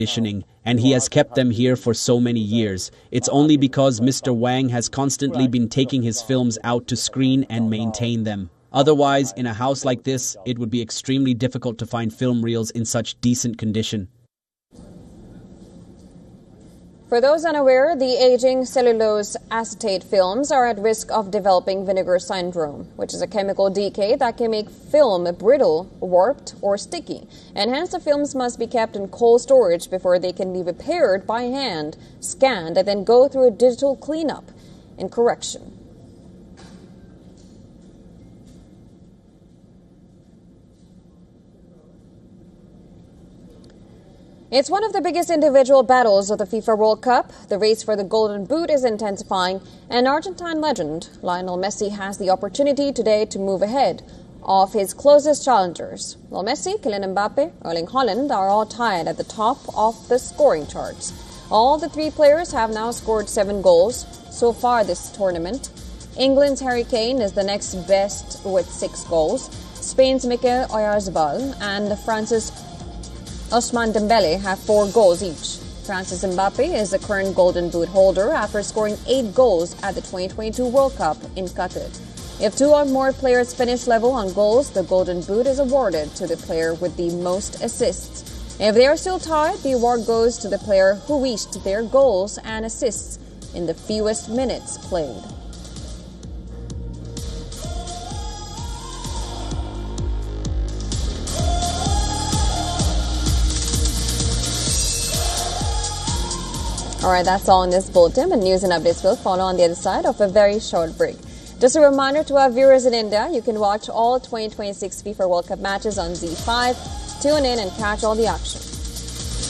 conditioning, and he has kept them here for so many years. It's only because Mr. Wang has constantly been taking his films out to screen and maintain them. Otherwise, in a house like this, it would be extremely difficult to find film reels in such decent condition. For those unaware, the aging cellulose acetate films are at risk of developing vinegar syndrome, which is a chemical decay that can make film brittle, warped, or sticky. And hence the films must be kept in cold storage before they can be repaired by hand, scanned, and then go through a digital cleanup and correction. It's one of the biggest individual battles of the FIFA World Cup. The race for the Golden Boot is intensifying, and Argentine legend Lionel Messi has the opportunity today to move ahead of his closest challengers. Well, Messi, Kylian Mbappe, Erling Haaland are all tied at the top of the scoring charts. All the three players have now scored 7 goals so far this tournament. England's Harry Kane is the next best with 6 goals. Spain's Mikel Oyarzabal and France's Ousmane Dembele have 4 goals each. Francis Mbappe is the current Golden Boot holder after scoring 8 goals at the 2022 World Cup in Qatar. If 2 or more players finish level on goals, the Golden Boot is awarded to the player with the most assists. If they are still tied, the award goes to the player who reached their goals and assists in the fewest minutes played. All right, that's all in this bulletin, and news and updates will follow on the other side of a very short break. Just a reminder to our viewers in India, you can watch all 2026 FIFA World Cup matches on Z5. Tune in and catch all the action.